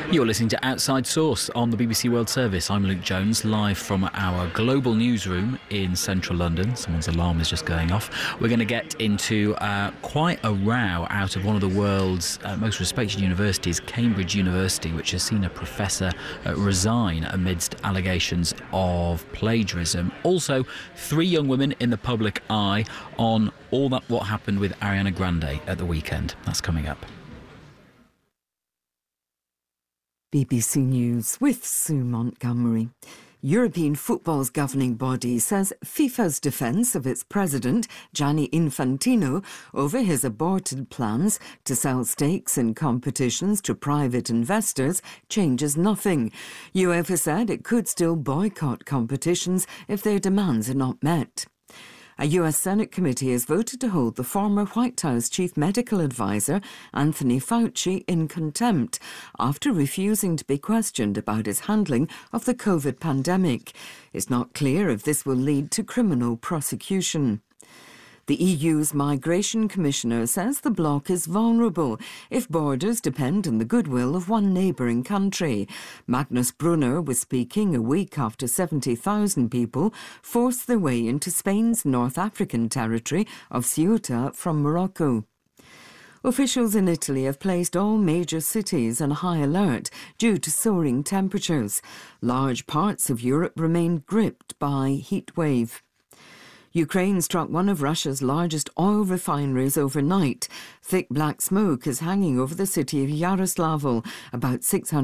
You're listening to Outside Source on the BBC World Service. I'm Luke Jones, live from our global newsroom in central London. Someone's alarm is just going off. We're going to get into quite a row out of one of the world's most respected universities, Cambridge University, which has seen a professor resign amidst allegations of plagiarism. Also, 3 young women in the public eye on what happened with Ariana Grande at the weekend. That's coming up. BBC News with Sue Montgomery. European football's governing body says FIFA's defence of its president, Gianni Infantino, over his aborted plans to sell stakes in competitions to private investors changes nothing. UEFA said it could still boycott competitions if their demands are not met. A US Senate committee has voted to hold the former White House chief medical advisor, Anthony Fauci, in contempt after refusing to be questioned about his handling of the COVID pandemic. It's not clear if this will lead to criminal prosecution. The EU's Migration Commissioner says the bloc is vulnerable if borders depend on the goodwill of one neighbouring country. Magnus Brunner was speaking a week after 70,000 people forced their way into Spain's North African territory of Ceuta from Morocco. Officials in Italy have placed all major cities on high alert due to soaring temperatures. Large parts of Europe remain gripped by heat wave. Ukraine struck one of Russia's largest oil refineries overnight. Thick black smoke is hanging over the city of Yaroslavl, about 600